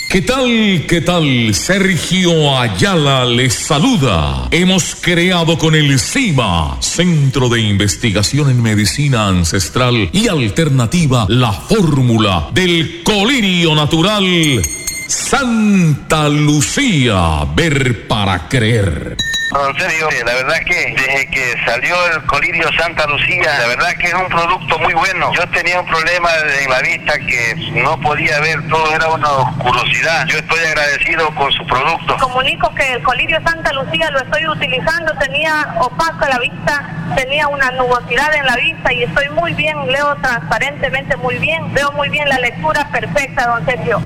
¿Qué tal? ¿Qué tal? Sergio Ayala les saluda. Hemos creado con el CIMA, Centro de Investigación en Medicina Ancestral y Alternativa, la fórmula del colirio natural Santa Lucía, ver para creer. En serio, la verdad que desde que salió el colirio Santa Lucía, la verdad que es un producto muy bueno. Yo tenía un problema en la vista que no podía ver, todo era una oscurosidad. Yo estoy agradecido con su producto. Comunico que el colirio Santa Lucía lo estoy utilizando, tenía opaca la vista, tenía una nubosidad en la vista y estoy muy bien, leo transparentemente muy bien, veo muy bien la lectura perfecta, don Sergio.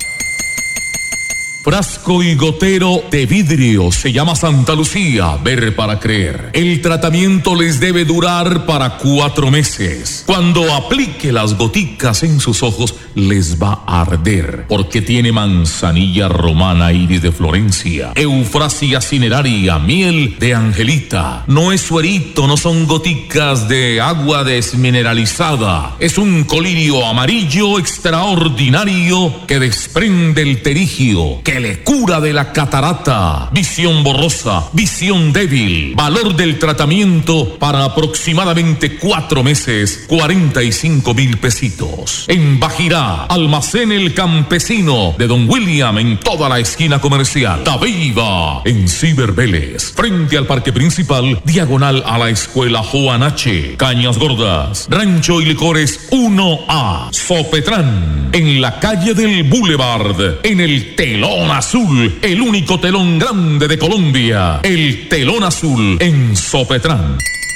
Frasco y gotero de vidrio, se llama Santa Lucía, ver para creer. El tratamiento les debe durar para 4 meses. Cuando aplique las goticas en sus ojos, les va a arder, porque tiene manzanilla romana, iris de Florencia, eufrasia cineraria, miel de angelita. No es suerito, no son goticas de agua desmineralizada. Es un colirio amarillo extraordinario que desprende el terigio, que le cura de la catarata, visión borrosa, visión débil. Valor del tratamiento para aproximadamente 4 meses, 45,000 pesitos. En Bajirá, Almacén El Campesino de Don William, en toda la esquina comercial. Tabiva, en Ciber Vélez, frente al parque principal, diagonal a la escuela Juan H. Cañas Gordas, Rancho y Licores 1A. Sopetrán, en la calle del Boulevard, en el Telón Azul, el único telón grande de Colombia. El Telón Azul en Sopetrán.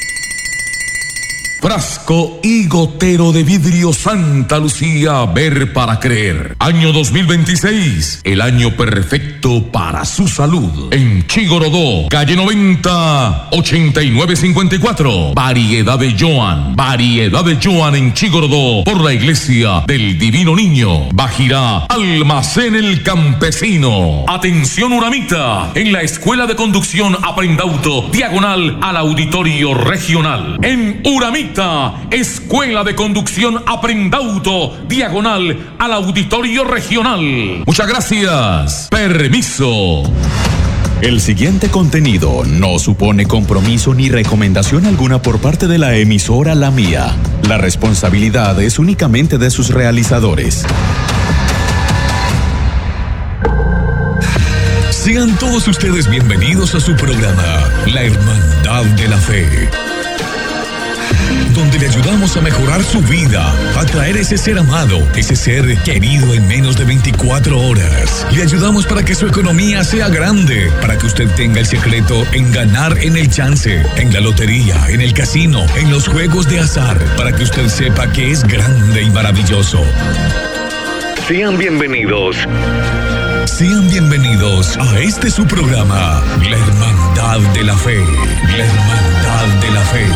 Frasco y gotero de vidrio Santa Lucía, ver para creer. Año 2026, el año perfecto para su salud. En Chigorodó, calle 90, 8954. Variedad de Joan en Chigorodó, por la iglesia del Divino Niño. Bajirá, Almacén El Campesino. Atención Uramita, en la Escuela de Conducción Aprendauto, diagonal al Auditorio Regional. En Uramita, Escuela de Conducción Aprendauto, diagonal al Auditorio Regional. Muchas gracias. Permiso. El siguiente contenido no supone compromiso ni recomendación alguna por parte de la emisora La Mía. La responsabilidad es únicamente de sus realizadores. Sean todos ustedes bienvenidos a su programa, La Hermandad de la Fe, donde le ayudamos a mejorar su vida, a traer ese ser amado, ese ser querido en menos de 24 horas. Le ayudamos para que su economía sea grande, para que usted tenga el secreto en ganar en el chance, en la lotería, en el casino, en los juegos de azar, para que usted sepa que es grande y maravilloso. Sean bienvenidos a este su programa, La Hermandad de la Fe, La Hermandad de la Fe.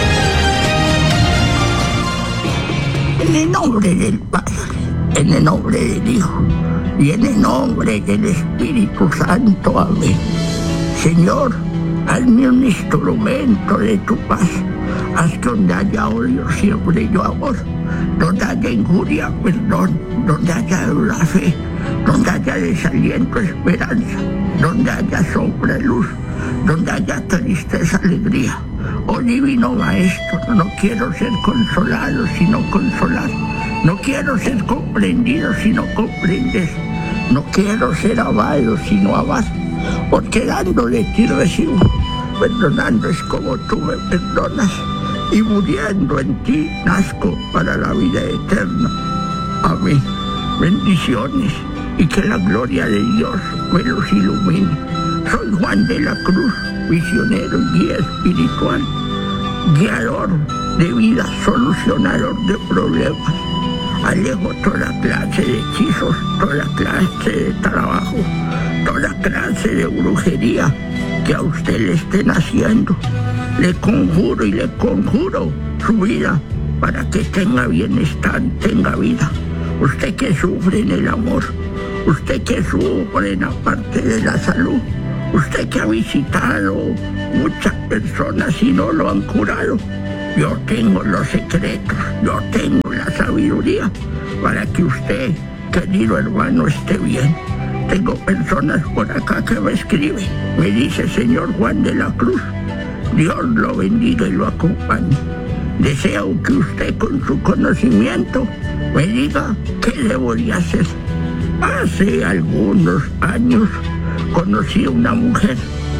En el nombre del Padre, en el nombre del Hijo y en el nombre del Espíritu Santo. Amén. Señor, hazme un instrumento de tu paz. Haz que donde haya odio siempre yo amor, donde haya injuria perdón, donde haya la fe, donde haya desaliento esperanza, donde haya sombra luz, donde haya tristeza alegría. Oh divino Maestro, no quiero ser consolado sino consolar, no quiero ser comprendido sino comprender, no quiero ser amado sino amar, porque dando de ti recibo, perdonando es como tú me perdonas, y muriendo en ti nazco para la vida eterna. Amén. Bendiciones, y que la gloria de Dios me los ilumine. Soy Juan de la Cruz, misionero y guía espiritual, guiador de vida, solucionador de problemas. Alejo toda clase de hechizos, toda clase de trabajo, toda clase de brujería que a usted le estén haciendo. Le conjuro y le conjuro su vida para que tenga bienestar, tenga vida. Usted que sufre en el amor, usted que sufre en la parte de la salud, usted que ha visitado muchas personas y no lo han curado, yo tengo los secretos, yo tengo la sabiduría para que usted, querido hermano, esté bien. tengo personas por acá que me escriben. Me dice: señor Juan de la Cruz, Dios lo bendiga y lo acompañe. Deseo que usted, con su conocimiento, me diga qué debo de hacer. Hace algunos años conocí a una mujer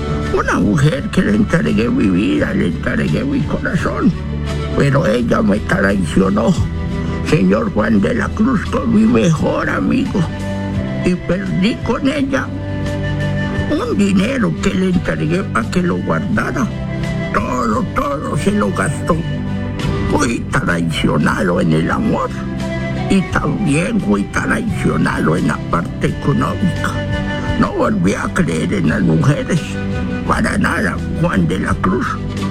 que le entregué mi vida, le entregué mi corazón, pero ella me traicionó, señor Juan de la Cruz, con mi mejor amigo, y perdí con ella un dinero que le entregué para que lo guardara. Todo se lo gastó. Fui traicionado en el amor y también fui traicionado en la parte económica. No volví a creer en las mujeres para nada, Juan de la Cruz.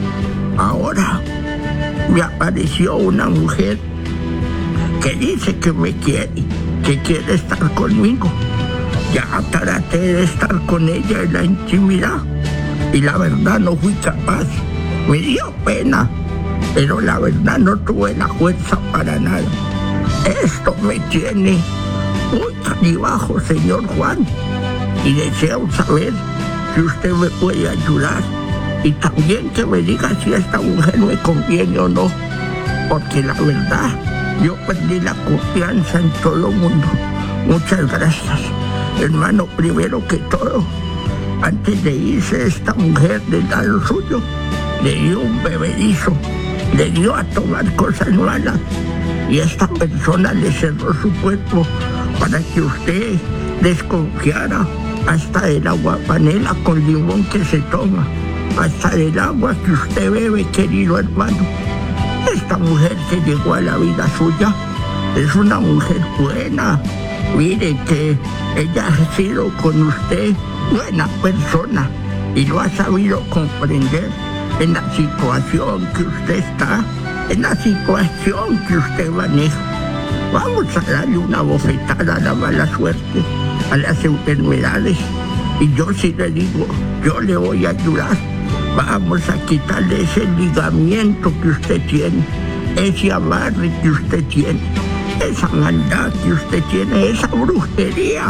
Ahora me apareció una mujer que dice que me quiere, que quiere estar conmigo. Ya traté de estar con ella en la intimidad y la verdad no fui capaz. Me dio pena, pero la verdad no tuve la fuerza para nada. Esto me tiene muy caribajo, señor Juan, y deseo saber si usted me puede ayudar y también que me diga si esta mujer me conviene o no, porque la verdad yo perdí la confianza en todo el mundo. Muchas gracias, hermano. Primero que todo, antes de irse esta mujer del lado suyo, le dio un bebedizo, le dio a tomar cosas malas y esta persona le cerró su cuerpo para que usted desconfiara hasta del agua panela con limón que se toma, hasta del agua que usted bebe, querido hermano. Esta mujer que llegó a la vida suya es una mujer buena. Mire que ella ha sido con usted buena persona y lo ha sabido comprender en la situación que usted está, en la situación que usted maneja. Vamos a darle una bofetada a la mala suerte, a las enfermedades, y yo sí le digo, yo le voy a ayudar. Vamos a quitarle ese ligamiento que usted tiene, ese amarre que usted tiene, esa maldad que usted tiene, esa brujería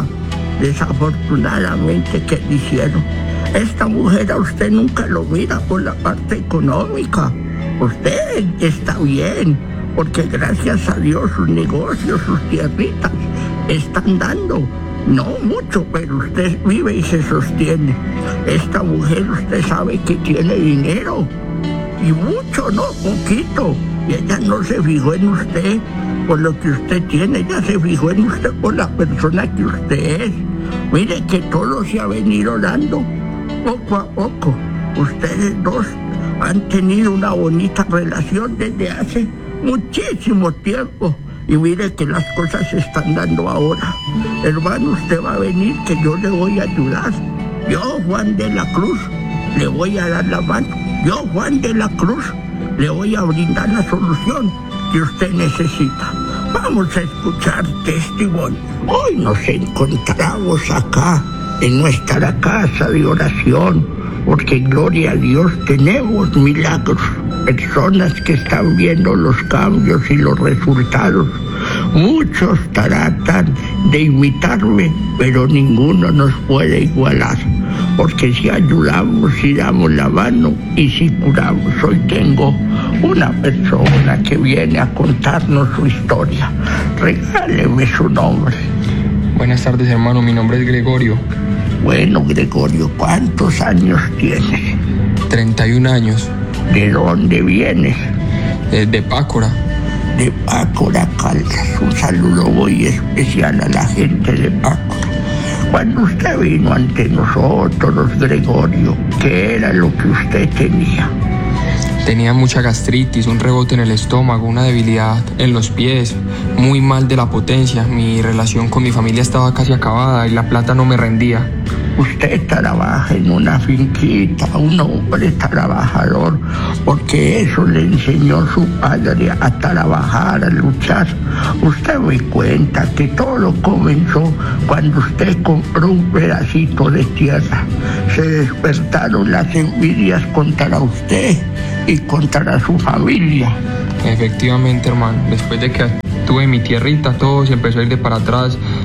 desafortunadamente que le hicieron. Esta mujer a usted nunca lo mira por la parte económica. Usted está bien, porque gracias a Dios sus negocios, sus tierritas están dando. No mucho, pero usted vive y se sostiene. Esta mujer usted sabe que tiene dinero, y mucho, no poquito. Y ella no se fijó en usted por lo que usted tiene, ella se fijó en usted por la persona que usted es. Mire que todo se ha venido dando poco a poco. Ustedes dos han tenido una bonita relación desde hace muchísimo tiempo. Y mire que las cosas se están dando ahora. Hermano, usted va a venir, que yo le voy a ayudar. Yo, Juan de la Cruz, le voy a dar la mano. Yo, Juan de la Cruz, le voy a brindar la solución que usted necesita. Vamos a escuchar testimonio. Hoy nos encontramos acá, en nuestra casa de oración, porque gloria a Dios tenemos milagros. Personas que están viendo los cambios y los resultados. Muchos tratan de imitarme, pero ninguno nos puede igualar, porque si ayudamos, si damos la mano y si curamos. Hoy tengo una persona que viene a contarnos su historia. Regáleme su nombre. Buenas tardes, hermano, mi nombre es Gregorio. Bueno, Gregorio, ¿cuántos años tienes? 31 años. ¿De dónde vienes? De Pácora. De Pácora, Caldas. Un saludo muy especial a la gente de Pácora. Cuando usted vino ante nosotros, Gregorio, ¿qué era lo que usted tenía? Tenía mucha gastritis, un rebote en el estómago, una debilidad en los pies, muy mal de la potencia. Mi relación con mi familia estaba casi acabada y la plata no me rendía. Usted trabaja en una finquita, un hombre trabajador, porque eso le enseñó su padre a trabajar, a luchar. Usted me cuenta que todo comenzó cuando usted compró un pedacito de tierra. Se despertaron las envidias contra usted y contra su familia. Efectivamente, hermano, después de que tuve mi tierrita, todo se empezó a ir de para atrás.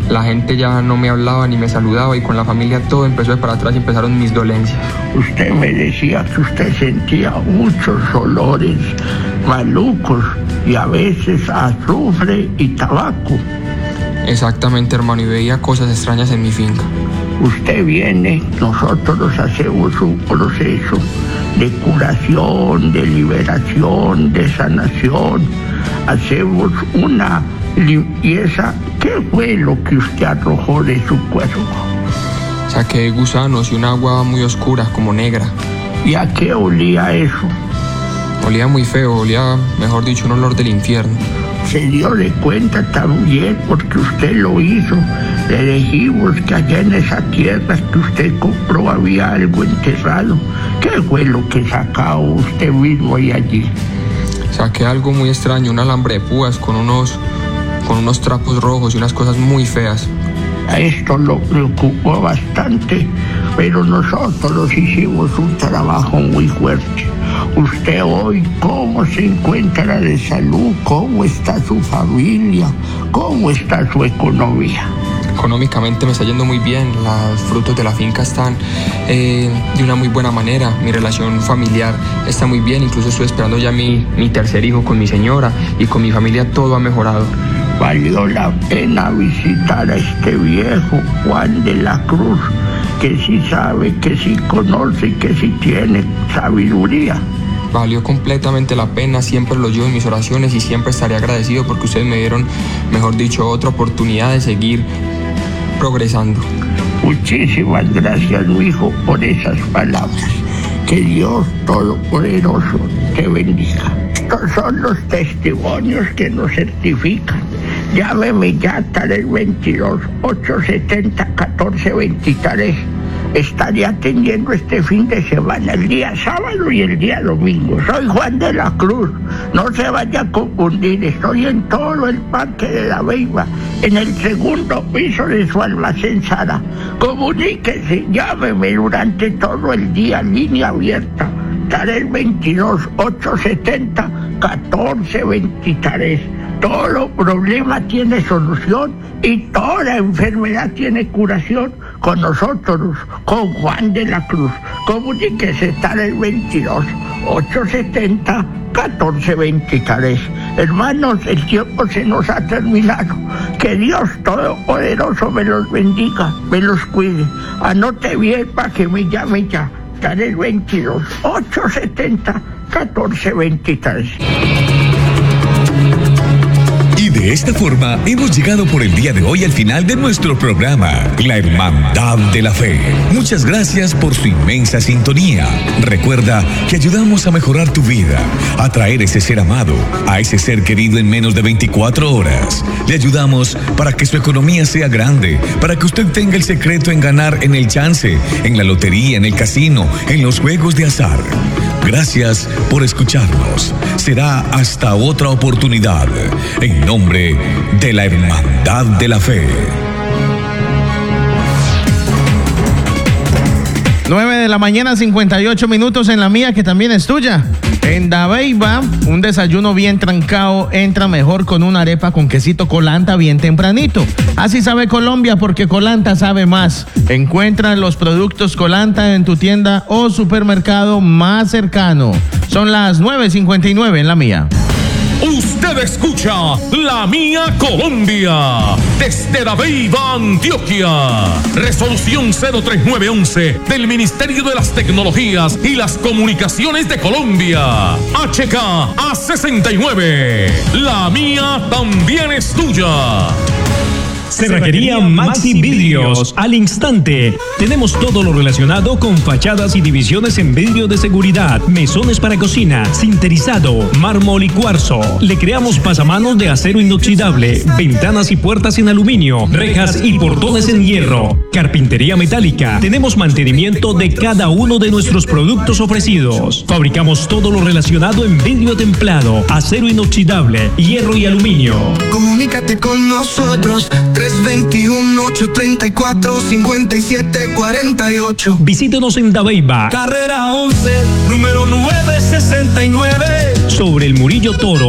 La gente ya no me hablaba ni me saludaba y con la familia todo empezó de para atrás y empezaron mis dolencias. Usted me decía que usted sentía muchos olores malucos y a veces azufre y tabaco. Exactamente, hermano, y veía cosas extrañas en mi finca. Usted viene, nosotros hacemos un proceso de curación, de liberación, de sanación. Hacemos una limpieza. ¿Qué fue lo que usted arrojó de su cuerpo? Saqué gusanos y un agua muy oscura, como negra. ¿Y a qué olía eso? Olía muy feo, olía, mejor dicho, un olor del infierno. Se dio de cuenta también porque usted lo hizo. Le dijimos que allá en esa tierra que usted compró había algo enterrado. ¿Qué fue lo que sacó usted mismo y allí? Saqué algo muy extraño, un alambre de púas con unos trapos rojos y unas cosas muy feas. A esto lo preocupó bastante, pero nosotros hicimos un trabajo muy fuerte. Usted hoy, ¿cómo se encuentra de salud? ¿Cómo está su familia? ¿Cómo está su economía? Económicamente me está yendo muy bien, los frutos de la finca están de una muy buena manera, mi relación familiar está muy bien, incluso estoy esperando ya mi tercer hijo con mi señora y con mi familia todo ha mejorado. Valió la pena visitar a este viejo Juan de la Cruz, que sí sabe, que sí conoce, que sí tiene sabiduría. Valió completamente la pena, siempre lo llevo en mis oraciones y siempre estaré agradecido porque ustedes me dieron, mejor dicho, otra oportunidad de seguir progresando. Muchísimas gracias, mi hijo, por esas palabras. Que Dios Todopoderoso te bendiga. Estos son los testimonios que nos certifican. Llámeme ya hasta el 22-870-1423. Estaré atendiendo este fin de semana, el día sábado y el día domingo. Soy Juan de la Cruz. No se vaya a confundir. Estoy en todo el Parque de la Beiba, en el segundo piso de su almacén Sara. Comuníquese, llámeme durante todo el día, línea abierta. Estaré el 22-870-1423. Todo problema tiene solución y toda enfermedad tiene curación con nosotros, con Juan de la Cruz. Comuníquese, estar el 22-870-1423. Hermanos, el tiempo se nos ha terminado. Que Dios Todopoderoso me los bendiga, me los cuide. Anote bien para que me llame ya. Estar el 22-870-1423. De esta forma, hemos llegado por el día de hoy al final de nuestro programa, La Hermandad de la Fe. Muchas gracias por su inmensa sintonía. Recuerda que ayudamos a mejorar tu vida, a traer ese ser amado, a ese ser querido en menos de 24 horas. Le ayudamos para que su economía sea grande, para que usted tenga el secreto en ganar en el chance, en la lotería, en el casino, en los juegos de azar. Gracias por escucharnos. Será hasta otra oportunidad. En nombre de la Hermandad de la Fe. 9 de la mañana, 58 minutos en la mía, que también es tuya. En Dabeiba, un desayuno bien trancado entra mejor con una arepa con quesito Colanta bien tempranito. Así sabe Colombia, porque Colanta sabe más. Encuentra los productos Colanta en tu tienda o supermercado más cercano. Son las 9:59 en la mía. Usted escucha La Mía Colombia desde Dabeiba, Antioquia. Resolución 03911 del Ministerio de las Tecnologías y las Comunicaciones de Colombia. HK A69. La Mía también es tuya. Cerrajería Maxi Vidrios, al instante. Tenemos todo lo relacionado con fachadas y divisiones en vidrio de seguridad, mesones para cocina, sinterizado, mármol y cuarzo. Le creamos pasamanos de acero inoxidable, ventanas y puertas en aluminio, rejas y portones en hierro, carpintería metálica. Tenemos mantenimiento de cada uno de nuestros productos ofrecidos. Fabricamos todo lo relacionado en vidrio templado, acero inoxidable, hierro y aluminio. Comunícate con nosotros. 321-834-5748. Visítenos en Dabeiba, Carrera 11, número 969. sobre el Murillo Toro.